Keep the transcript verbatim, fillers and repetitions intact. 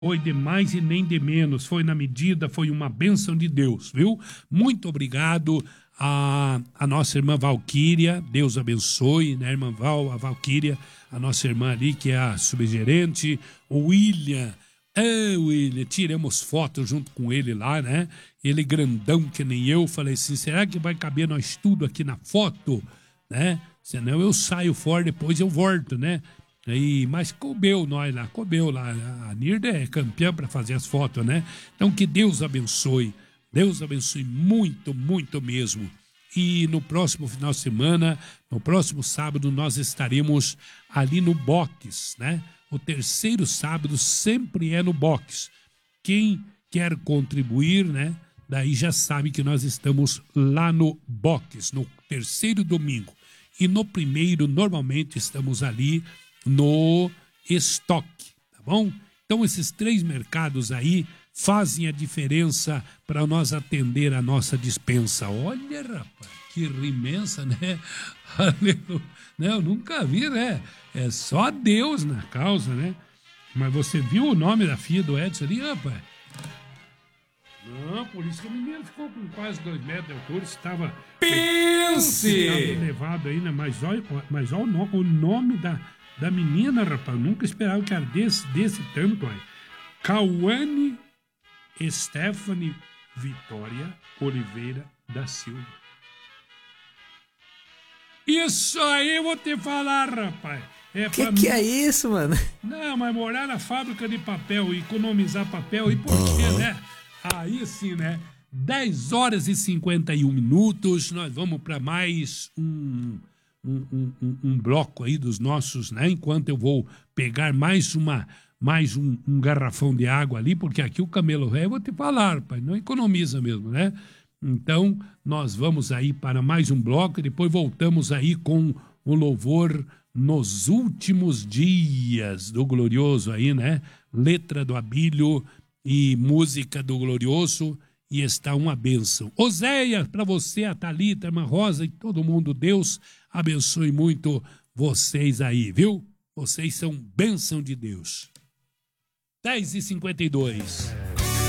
foi de mais e nem de menos, foi na medida, foi uma bênção de Deus, viu? Muito obrigado a, a nossa irmã Valquíria, Deus abençoe, né, irmã Val, a Valquíria, a nossa irmã ali, que é a subgerente, o William, é, William, tiramos fotos junto com ele lá, né? Ele grandão que nem eu, falei assim, será que vai caber nós tudo aqui na foto, né? Senão eu saio fora, depois eu volto, né? Aí, mas coubeu nós lá, coubeu lá. A Nirda é campeã para fazer as fotos, né? Então que Deus abençoe, Deus abençoe muito, muito mesmo. E no próximo final de semana, no próximo sábado, nós estaremos ali no box, né? O terceiro sábado sempre é no box. Quem quer contribuir, né? Daí já sabe que nós estamos lá no box, no terceiro domingo. E no primeiro, normalmente, estamos ali no estoque, tá bom? Então esses três mercados aí fazem a diferença para nós atender a nossa dispensa. Olha, rapaz, que imensa, né? Aleluia. Eu nunca vi, né? É só Deus na causa, né? Mas você viu o nome da filha do Edson ali, rapaz? Não, por isso que a menina ficou com quase dois metros de altura, estava... Pense! Estava elevado aí, né? Mas olha, mas olha o, nome, o nome da... Da menina, rapaz, nunca esperava que era desse, desse tanto, aí. Cauane Stephanie Vitória Oliveira da Silva. Isso aí eu vou te falar, rapaz. É que pra... que é isso, mano? Não, mas morar na fábrica de papel e economizar papel, e por quê, uhum. né? Aí sim, né? dez horas e cinquenta e um minutos, nós vamos para mais um... Um, um, um, um bloco aí dos nossos, né? Enquanto eu vou pegar mais uma, mais um, um garrafão de água ali, porque aqui o Camelo Ré, eu vou te falar, pai, não economiza mesmo, né? Então, nós vamos aí para mais um bloco e depois voltamos aí com o louvor Nos Últimos Dias do Glorioso aí, né? Letra do Abílio e música do Glorioso. E está uma bênção. Oséias, para você, a Thalita, a irmã Rosa e todo mundo, Deus abençoe muito vocês aí, viu? Vocês são bênção de Deus. dez e cinquenta e dois.